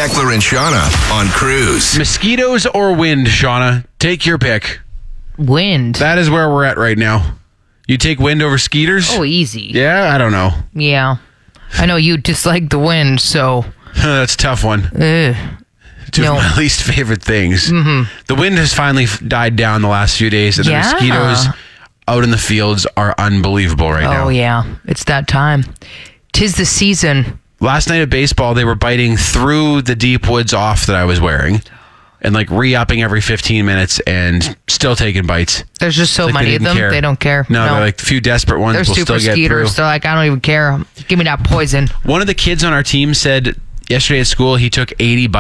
Beckler and Shauna on Cruise. Mosquitoes or wind, Shauna? Take your pick. Wind. That is where we're at right now. You take wind over skeeters? Oh, easy. Yeah, I don't know. Yeah. I know you dislike the wind, so... That's a tough one. Two of my least favorite things. Mm-hmm. The wind has finally died down the last few days, and the mosquitoes out in the fields are unbelievable right now. Oh, yeah. It's that time. 'Tis the season. Last night at baseball, they were biting through the deep woods off that I was wearing and like re-upping every 15 minutes and still taking bites. There's just so many of them. They don't care. No, they're like a few desperate ones will still get through. They're super skeeters. They're like, I don't even care. Give me that poison. One of the kids on our team said yesterday at school he took 80 bites.